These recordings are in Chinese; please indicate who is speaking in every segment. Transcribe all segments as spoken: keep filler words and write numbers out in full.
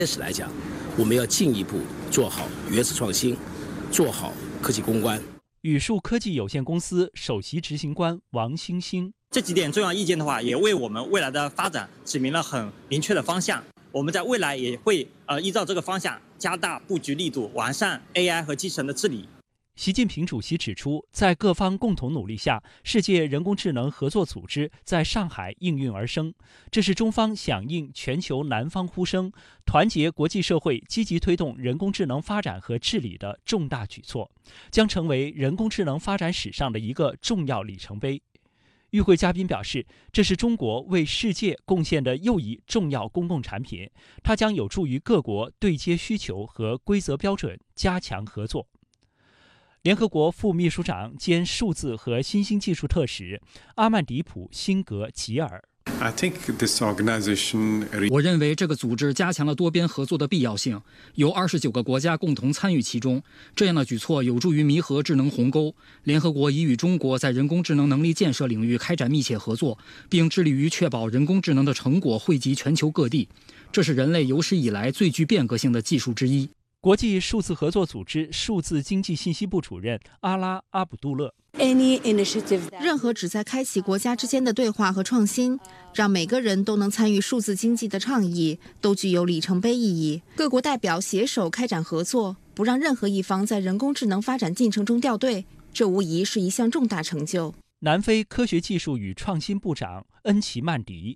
Speaker 1: 开始来讲，我们要进一步做好原始创新，做好科技攻关。
Speaker 2: 宇树科技有限公司首席执行官王兴兴，
Speaker 3: 这几点重要意见的话，也为我们未来的发展指明了很明确的方向。我们在未来也会呃依照这个方向加大布局力度，完善 A I 和集成的治理。
Speaker 2: 习近平主席指出，在各方共同努力下，世界人工智能合作组织在上海应运而生。这是中方响应全球南方呼声，团结国际社会积极推动人工智能发展和治理的重大举措，将成为人工智能发展史上的一个重要里程碑。与会嘉宾表示，这是中国为世界贡献的又一重要公共产品，它将有助于各国对接需求和规则标准，加强合作。联合国副秘书长兼数字和新兴技术特使阿曼迪普·辛格吉尔，
Speaker 4: 我认为这个组织加强了多边合作的必要性，由二十九个国家共同参与其中。这样的举措有助于弥合智能鸿沟。联合国已与中国在人工智能能力建设领域开展密切合作，并致力于确保人工智能的成果惠及全球各地。这是人类有史以来最具变革性的技术之一。
Speaker 2: 国际数字合作组织数字经济信息部主任阿拉·阿卜杜勒，
Speaker 5: 任何旨在开启国家之间的对话和创新，让每个人都能参与数字经济的倡议，都具有里程碑意义。各国代表携手开展合作，不让任何一方在人工智能发展进程中掉队，这无疑是一项重大成就。
Speaker 2: 南非科学技术与创新部长恩奇曼迪，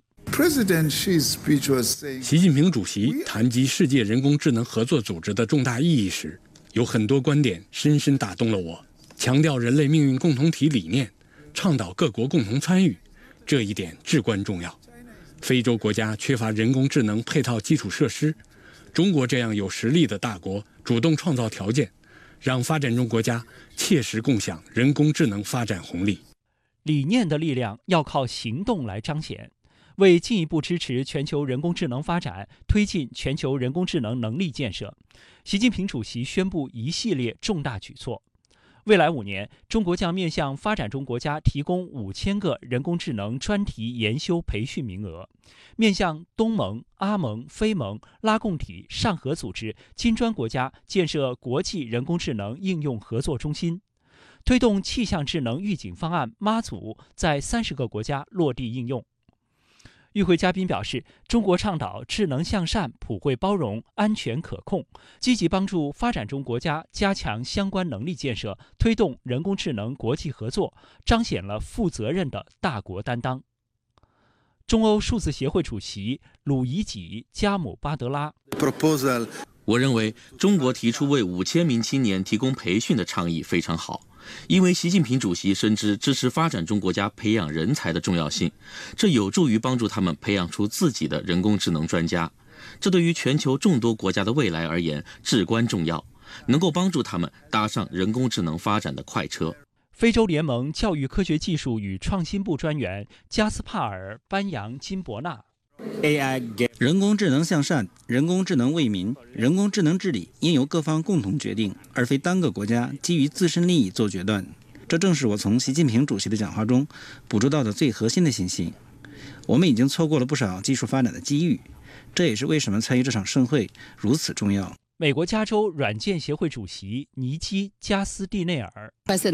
Speaker 6: 习近平主席谈及世界人工智能合作组织的重大意义时，有很多观点深深打动了我。强调人类命运共同体理念，倡导各国共同参与，这一点至关重要。非洲国家缺乏人工智能配套基础设施，中国这样有实力的大国主动创造条件，让发展中国家切实共享人工智能发展红利。
Speaker 2: 理念的力量要靠行动来彰显。为进一步支持全球人工智能发展，推进全球人工智能能力建设，习近平主席宣布一系列重大举措。未来五年，中国将面向发展中国家提供五千个人工智能专题研修培训名额，面向东盟、阿盟、非盟、拉共体、上合组织、金砖国家建设国际人工智能应用合作中心，推动气象智能预警方案妈祖在三十个国家落地应用。与会嘉宾表示，中国倡导智能向善、普惠包容、安全可控，积极帮助发展中国家加强相关能力建设，推动人工智能国际合作，彰显了负责任的大国担当。中欧数字协会主席鲁伊吉·加姆巴德拉，
Speaker 7: 我认为中国提出为五千名青年提供培训的倡议非常好，因为习近平主席深知支持发展中国家培养人才的重要性，这有助于帮助他们培养出自己的人工智能专家，这对于全球众多国家的未来而言至关重要，能够帮助他们搭上人工智能发展的快车。
Speaker 2: 非洲联盟教育科学技术与创新部专员加斯帕尔·班扬金伯纳，
Speaker 8: 人工智能向善，人工智能为民，人工智能治理应由各方共同决定，而非单个国家基于自身利益做决断。这正是我从习近平主席的讲话中捕捉到的最核心的信息。我们已经错过了不少技术发展的机遇，这也是为什么参与这场盛会如此重要。
Speaker 2: 美国加州软件协会主席尼基·加斯蒂内尔，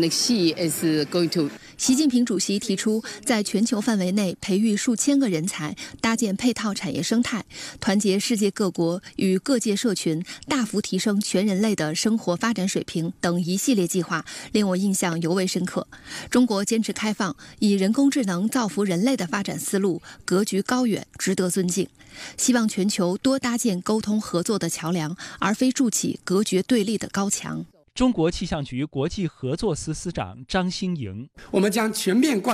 Speaker 9: 习近平主席提出，在全球范围内培育数千个人才，搭建配套产业生态，团结世界各国与各界社群，大幅提升全人类的生活发展水平等一系列计划，令我印象尤为深刻。中国坚持开放，以人工智能造福人类的发展思路，格局高远，值得尊敬。希望全球多搭建沟通合作的桥梁，而非筑起隔绝对立的高墙。
Speaker 2: 中国气象局国际合作司司长张兴营，
Speaker 10: 我们将全面贯